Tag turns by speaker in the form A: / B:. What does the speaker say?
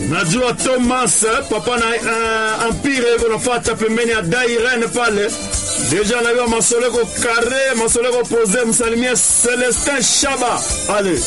A: Najua Thomas papa na Empire kunafata pembeni ya Dairene pale. Deja najua Masoleko Kare, Masoleko Pose, msalimia Celestin Shaba. Allez.